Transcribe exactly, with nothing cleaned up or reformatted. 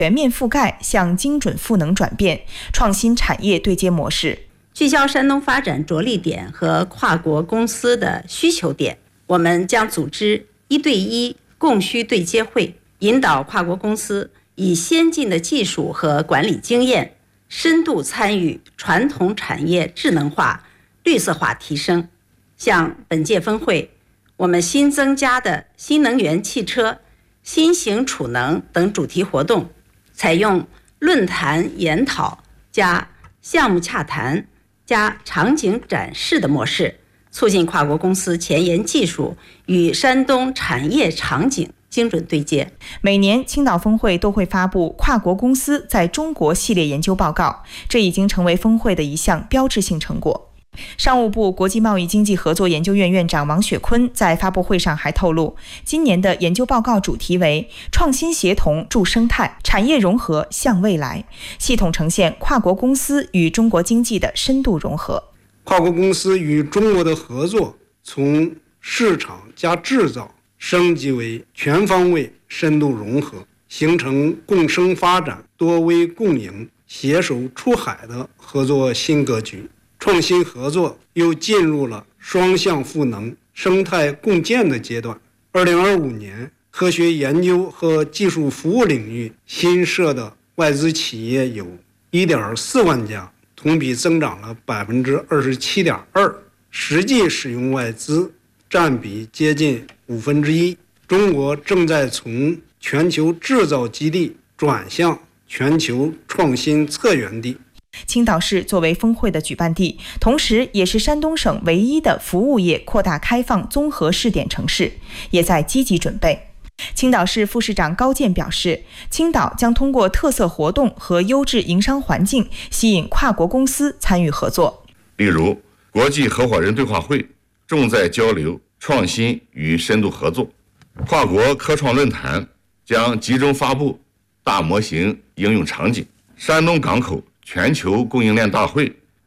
全面覆盖向精准赋能转变，创新产业对接模式。 聚焦山东发展着力点和跨国公司的需求点，我们将组织一对一供需对接会，引导跨国公司以先进的技术和管理经验，深度参与传统产业智能化、绿色化提升。像本届峰会，我们新增加的新能源汽车、新型储能等主题活动，采用论坛研讨加项目洽谈加场景展示的模式，促进跨国公司前沿技术与山东产业场景精准对接。 每年青岛峰会都会发布跨国公司在中国系列研究报告，这已经成为峰会的一项标志性成果。商务部国际贸易经济合作研究院院长王雪坤在发布会上还透露，今年的研究报告主题为创新协同助生态，产业融合向未来，系统呈现跨国公司与中国经济的深度融合。 跨国公司与中国的合作从市场加制造升级为全方位深度融合，形成共生发展、多维共赢、携手出海的合作新格局。创新合作又进入了双向赋能、生态共建的阶段。二零二五年，科学研究和技术服务领域新设的外资企业有 一点四万家，同比增长了 百分之二十七点二， 实际使用外资占比接近五分之一。中国正在从全球制造基地转向全球创新策源地。 青岛市作为峰会的举办地，同时也是山东省唯一的服务业扩大开放综合试点城市，也在积极准备。青岛市副市长高健表示，青岛将通过特色活动和优质营商环境，吸引跨国公司参与合作。 例如，国际合伙人对话会重在交流、创新与深度合作；跨国科创论坛将集中发布大模型应用场景；山东港口全球供应链大会